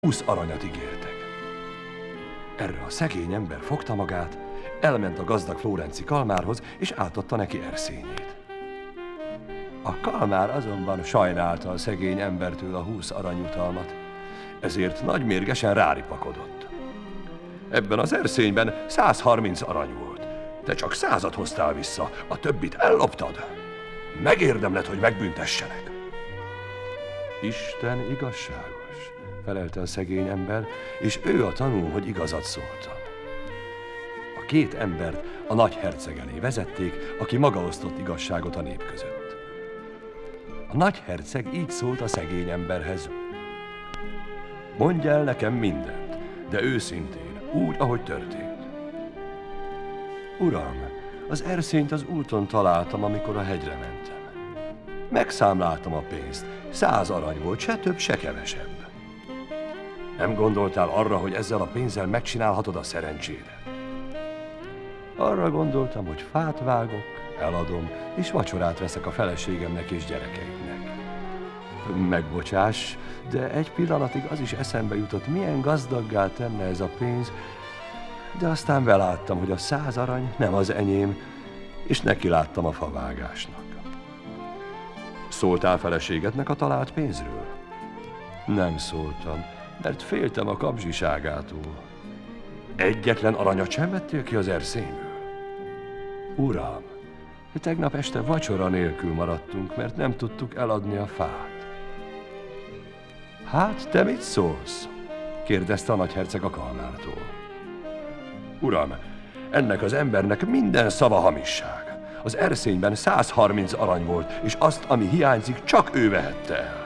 20 aranyat ígértek. Erre a szegény ember fogta magát, elment a gazdag Flórenci kalmárhoz, és átadta neki erszényét. A kalmár azonban sajnálta a szegény embertől a 20 aranyutalmat, ezért nagymérgesen ráripakodott. Ebben az erszényben 130 arany volt, de csak 100-at hoztál vissza, a többit elloptad. Megérdemled, hogy megbüntessenek. Isten igazságos, felelte a szegény ember, és ő a tanú, hogy igazat szóltam. A két embert a nagyherceg elé vezették, aki maga osztott igazságot a nép között. A nagyherceg így szólt a szegény emberhez: mondj el nekem mindent, de őszintén, úgy, ahogy történt. Uram, az erszényt az úton találtam, amikor a hegyre mentem. Megszámláltam a pénzt, 100 arany volt, se több, se kevesebb. Nem gondoltál arra, hogy ezzel a pénzzel megcsinálhatod a szerencsére? Arra gondoltam, hogy fát vágok, eladom, és vacsorát veszek a feleségemnek és gyerekeimnek. Megbocsáss, de egy pillanatig az is eszembe jutott, milyen gazdaggá tenne ez a pénz, de aztán beláttam, hogy a 100 arany nem az enyém, és nekiláttam a favágásnak. Szóltál feleségednek a talált pénzről? Nem szóltam, mert féltem a kapzsiságától. Egyetlen aranyat sem vettél ki az erszényből? Uram, tegnap este vacsora nélkül maradtunk, mert nem tudtuk eladni a fát. Hát, te mit szólsz? Kérdezte a nagyherceg a kalmártól. Uram, ennek az embernek minden szava hamisság. Az erszényben 130 arany volt, és azt, ami hiányzik, csak ő vehette el.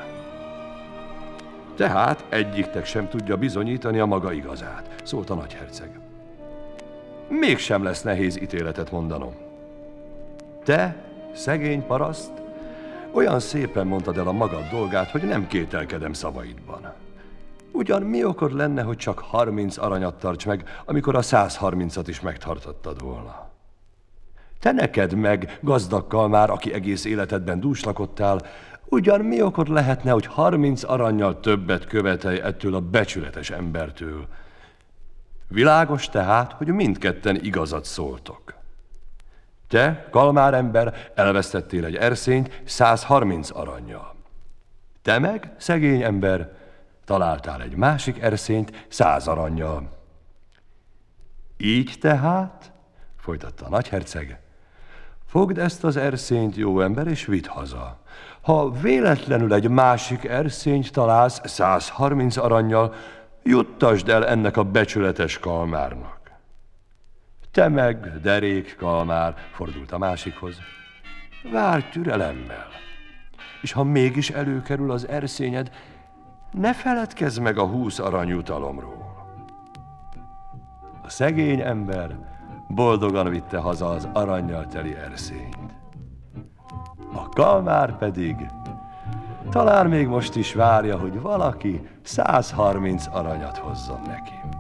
Tehát egyiktek sem tudja bizonyítani a maga igazát, szólt a nagyherceg. Mégsem lesz nehéz ítéletet mondanom. Te, szegény paraszt, olyan szépen mondtad el a magad dolgát, hogy nem kételkedem szavaidban. Ugyan mi okod lenne, hogy csak 30 aranyat tarts meg, amikor a 130-at is megtartottad volna? Te neked meg, gazdag kalmár, aki egész életedben dúslakodtál, ugyan mi okod lehetne, hogy 30 arannyal többet követelj ettől a becsületes embertől? Világos tehát, hogy mindketten igazat szóltok. Te, kalmár ember, elvesztettél egy erszényt 130 arannyal. Te meg, szegény ember, találtál egy másik erszényt 100 arannyal. Így tehát, folytatta a nagyherceg, fogd ezt az erszényt, jó ember, és vidd haza. Ha véletlenül egy másik erszényt találsz 130 arannyal, juttasd el ennek a becsületes kalmárnak. Te meg, derék kalmár, fordult a másikhoz, várj türelemmel, és ha mégis előkerül az erszényed, ne feledkezz meg a 20 aranyjutalomról. A szegény ember boldogan vitte haza az arannyal teli erszényt. A kalmár pedig talán még most is várja, hogy valaki 130 aranyat hozzon neki.